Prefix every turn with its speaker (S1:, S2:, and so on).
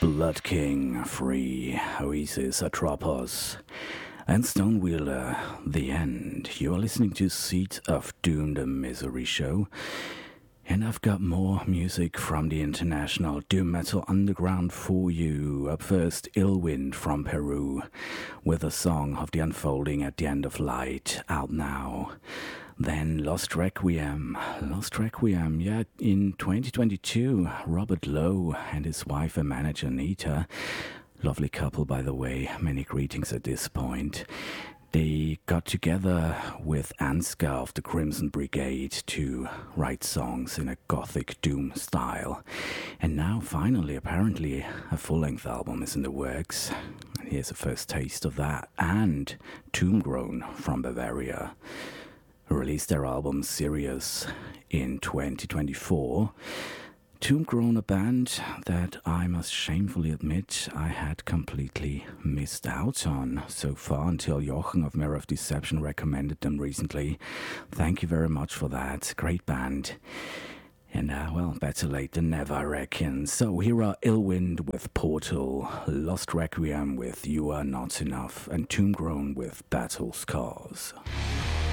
S1: Blood King, Free, Oasis, Atropos, and Stonewheeler, The End. You are listening to Seed of Doom, the Misery Show. And I've got more music from the international doom metal underground for you. Up first, Illwind from Peru, with a song of the unfolding at the end of light, out now. Then Lost Requiem, yeah, in 2022, Robert Lowe and his wife and manager Nita, lovely couple by the way, many greetings at this point. They got together with Ansgar of the Crimson Brigade to write songs in a gothic doom style. And now finally, apparently, a full-length album is in the works. And here's a first taste of that. And Tombgrown from Bavaria released their album Sirius in 2024. Tombgrown, a band that I must shamefully admit I had completely missed out on so far until Jochen of Mirror of Deception recommended them recently. Thank you very much for that. Great band. And well, better late than never, I reckon. So here are Illwind with Portal, Lost Requiem with You Are Not Enough, and Tombgrown with Battle Scars.